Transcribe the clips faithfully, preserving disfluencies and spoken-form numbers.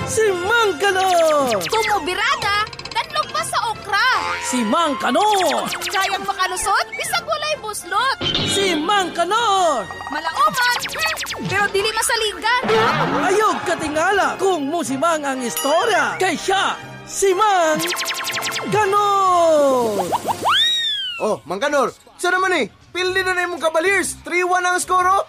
Si Mang Kanor! Kumubirada, danlog pa sa okra. Si Mang Kanor! Kayang makalusot, bisag walay buslot. Si Mang Kanor! Malauman, hmm, pero dili masaligan. Ayog katingala kung musimang ang istorya. Kay siya, si Mang Kanor! Oh, Mang Kanor, saan naman eh? Pildi na na yung Cavaliers. three one ang skoro.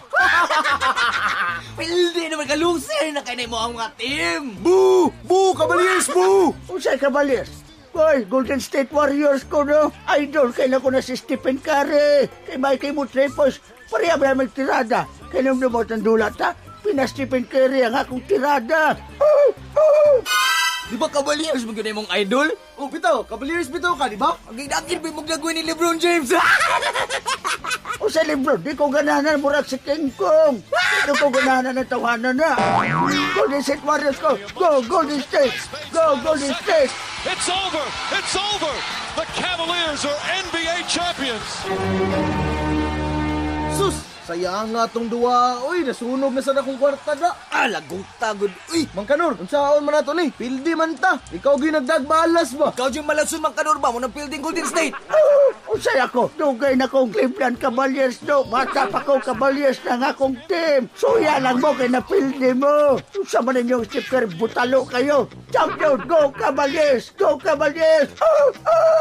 Pildi naman kalusay na kayo mo ang mga team. Boo! Boo! Cavaliers! Boo! Usay Cavaliers. Boy, Golden State Warriors ko, no? Idol, kailan ko na si Stephen Curry. Kay Mikey Mutrepos, pareha ba may tirada? Kailan mo ang dulat, ha? Pina Stephen Curry ang akong tirada. Oh, oh. Di ba Cavaliers mo ganyan mong idol? Oh, bitaw. Cavaliers bitaw ka, di ba? Ang gagawin mo yung maglagawin ni LeBron James. O sa libro, di ko gananan murag si King Kong. Di ko gananan ng tawanan na. Golden State Warriors ko. Go, Golden State. Go, Golden State. It's over. It's over. The Cavaliers are N B A champions. Sus! Sayang nga tong duwa. Uy, nasunog na sa akong kwarta da. Alagong tagod. Uy, Mang Kanor, unsaon man nato ni? Pildi man ta. Ikaw ginagdag balas ba? ikaw yung malasun Mang Kanor ba mo ng fielding Golden State? Oh, usay ako. Dugay na kong Cleveland Cavaliers, no? Bata pa ko Cavaliers ng akong team. Suya lang mo kay napildi mo. Sa man ninyong Steve Kerr, butalo kayo. Champion, go Cavaliers! Go Cavaliers! Oh, oh.